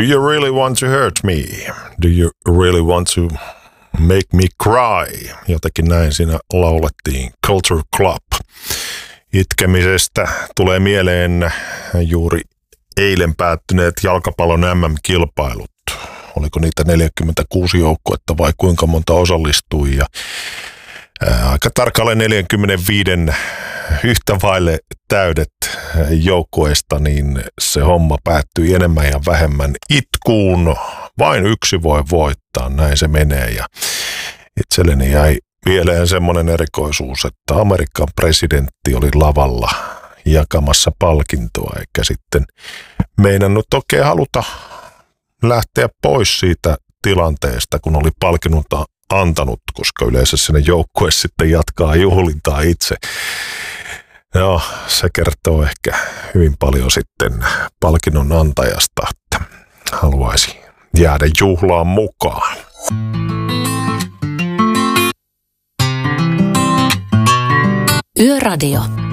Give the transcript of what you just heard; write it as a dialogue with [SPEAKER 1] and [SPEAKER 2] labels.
[SPEAKER 1] you really want to hurt me? Do you really want to make me cry? Jotenkin näin siinä laulettiin. Culture Club. Itkemisestä tulee mieleen juuri eilen päättyneet jalkapallon MM-kilpailut. Oliko niitä 46 joukkuetta vai kuinka monta osallistui? Ja aika tarkalleen 45 yhtä vaille täydet joukkueista, niin se homma päättyi enemmän ja vähemmän itkuun. Vain yksi voi voittaa, näin se menee. Ja itselleni jäi mieleen semmoinen erikoisuus, että Amerikan presidentti oli lavalla jakamassa palkintoa, eikä sitten meinannut oikein haluta lähteä pois siitä tilanteesta, kun oli palkinnota antanut, koska yleensä sinne joukkue sitten jatkaa juhlintaa itse. No, se kertoo ehkä hyvin paljon sitten palkinnon antajasta, että haluaisi jäädä juhlaan mukaan.
[SPEAKER 2] Yöradio.